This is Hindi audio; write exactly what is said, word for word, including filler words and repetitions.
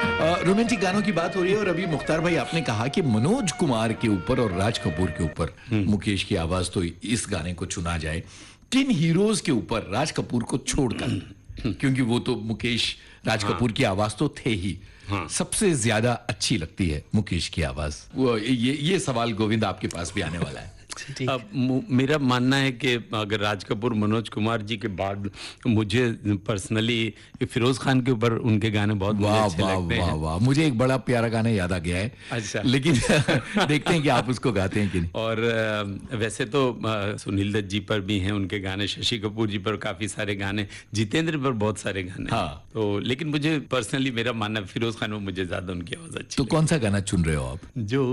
रोमांटिक गानों की बात हो रही है और अभी मुख्तार भाई आपने कहा कि मनोज कुमार के ऊपर और राज कपूर के ऊपर मुकेश की आवाज, तो इस गाने को चुना जाए। किन हीरोज के ऊपर राज कपूर को छोड़कर, क्योंकि वो तो मुकेश राज हाँ। कपूर की आवाज तो थे ही, हाँ। सबसे ज्यादा अच्छी लगती है मुकेश की आवाज? वो ये ये सवाल गोविंद आपके पास भी आने वाला है। अब मेरा मानना है कि अगर राज कपूर मनोज कुमार जी के बाद मुझे पर्सनली फिरोज खान के ऊपर उनके गाने बहुत मुझे अच्छे वाह लगते वाह हैं। वाह, मुझे एक बड़ा प्यारा गाना याद आ गया है। अच्छा। लेकिन देखते हैं कि आप उसको गाते हैं कि नहीं। और अ, वैसे तो अ, सुनील दत्त जी पर भी हैं उनके गाने, शशि कपूर जी पर काफी सारे गाने, जितेंद्र पर बहुत सारे गाने। हाँ। तो लेकिन मुझे पर्सनली मेरा मानना है फिरोज खान में मुझे ज्यादा उनकी आवाज अच्छी तो कौन सा गाना चुन रहे हो आप? जो